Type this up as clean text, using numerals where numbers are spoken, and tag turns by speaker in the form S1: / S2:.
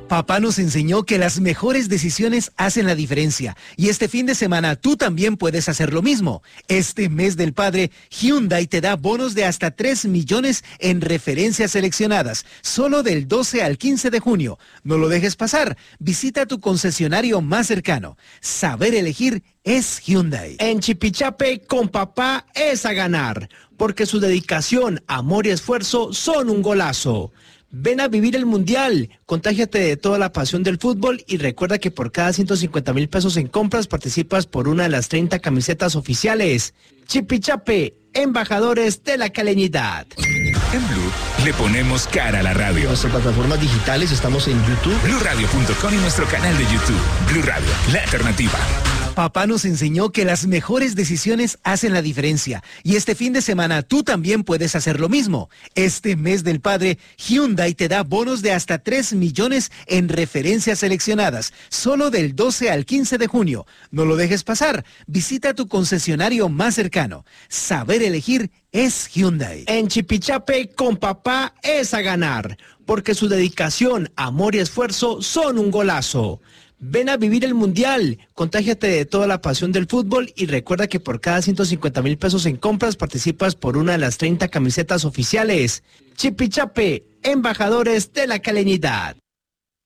S1: Papá nos enseñó que las mejores decisiones hacen la diferencia y este fin de semana tú también puedes hacer lo mismo. Este mes del padre, Hyundai te da bonos de hasta 3 millones en referencias seleccionadas, solo del 12 al 15 de junio. No lo dejes pasar, visita tu concesionario más cercano. Saber elegir es Hyundai.
S2: En Chipichape, con papá es a ganar, porque su dedicación, amor y esfuerzo son un golazo. Ven a vivir el Mundial, contágiate de toda la pasión del fútbol y recuerda que por cada 150,000 pesos en compras participas por una de las 30 camisetas oficiales. Chipichape, embajadores de la caleñidad.
S3: En Blue le ponemos cara a la radio.
S4: En nuestras plataformas digitales estamos en YouTube,
S3: BlueRadio.com y nuestro canal de YouTube. Blue Radio, la alternativa.
S1: Papá nos enseñó que las mejores decisiones hacen la diferencia y este fin de semana tú también puedes hacer lo mismo. Este mes del padre, Hyundai te da bonos de hasta 3 millones en referencias seleccionadas, solo del 12 al 15 de junio. No lo dejes pasar, visita tu concesionario más cercano. Saber elegir es Hyundai.
S2: En Chipichape, con papá es a ganar, porque su dedicación, amor y esfuerzo son un golazo. Ven a vivir el Mundial, contágiate de toda la pasión del fútbol y recuerda que por cada 150,000 pesos en compras participas por una de las 30 camisetas oficiales. Chipichape, embajadores de la caleñidad.